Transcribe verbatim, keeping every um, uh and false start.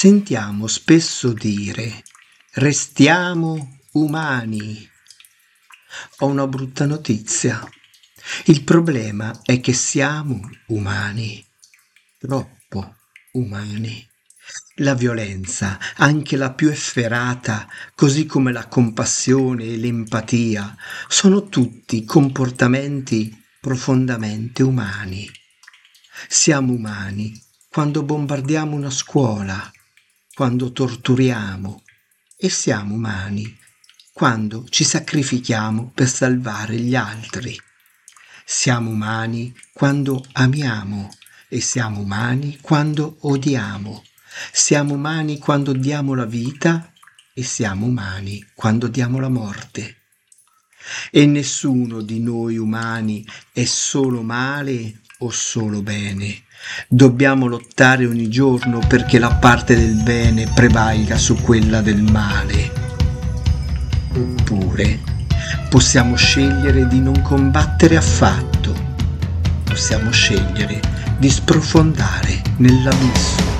Sentiamo spesso dire: restiamo umani. Ho una brutta notizia. Il problema è che siamo umani, troppo umani. La violenza, anche la più efferata, così come la compassione e l'empatia, sono tutti comportamenti profondamente umani. Siamo umani quando bombardiamo una scuola, quando torturiamo, e siamo umani quando ci sacrifichiamo per salvare gli altri. Siamo umani quando amiamo e siamo umani quando odiamo. Siamo umani quando diamo la vita e siamo umani quando diamo la morte. E nessuno di noi umani è solo male o solo bene. Dobbiamo lottare ogni giorno perché la parte del bene prevalga su quella del male. Oppure possiamo scegliere di non combattere affatto. Possiamo scegliere di sprofondare nell'abisso.